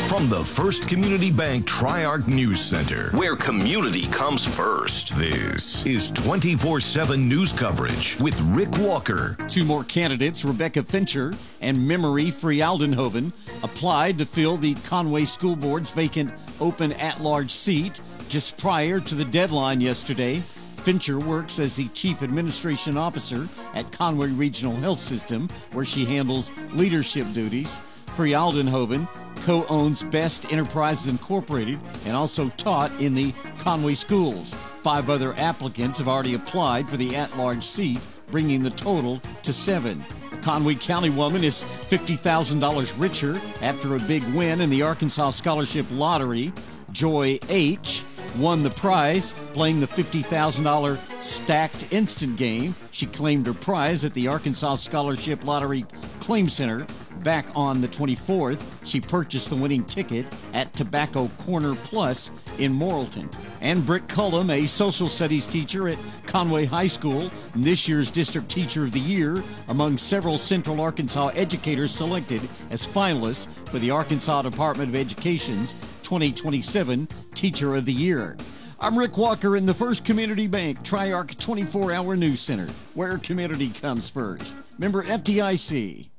From the First Community Bank Tri-Arc News Center, where community comes first, this is 24/7 news coverage with Rick Walker. Two more candidates, Rebecca Fincher and Memory Frialdenhoven, applied to fill the Conway School Board's vacant open at-large seat just prior to the deadline yesterday. Fincher works as the Chief Administration Officer at Conway Regional Health System, where she handles leadership duties. Frialdenhoven co-owns Best Enterprises Incorporated and also taught in the Conway schools. 5 other applicants have already applied for the at-large seat, bringing the total to 7. A Conway County woman is $50,000 richer after a big win in the Arkansas Scholarship Lottery. Joy H. won the prize playing the $50,000 stacked instant game. She claimed her prize at the Arkansas Scholarship Lottery Claim Center. Back on the 24th, she purchased the winning ticket at Tobacco Corner Plus in Morrilton. And Britt Cullum, a social studies teacher at Conway High School, and this year's District Teacher of the Year, among several Central Arkansas educators selected as finalists for the Arkansas Department of Education's 2027 Teacher of the Year. I'm Rick Walker in the First Community Bank Tri-Arc 24-Hour News Center, where community comes first. Member FDIC.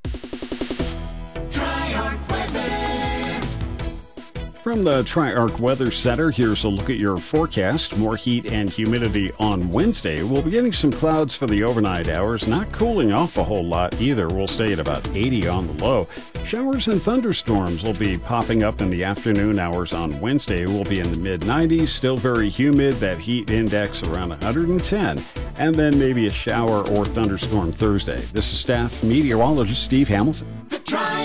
From the Tri-Arc Weather Center, here's a look at your forecast. More heat and humidity on Wednesday. We'll be getting some clouds for the overnight hours, not cooling off a whole lot either. We'll stay at about 80 on the low. Showers and thunderstorms will be popping up in the afternoon hours on Wednesday. We'll be in the mid-90s, still very humid, that heat index around 110. And then maybe a shower or thunderstorm Thursday. This is staff meteorologist Steve Hamilton. The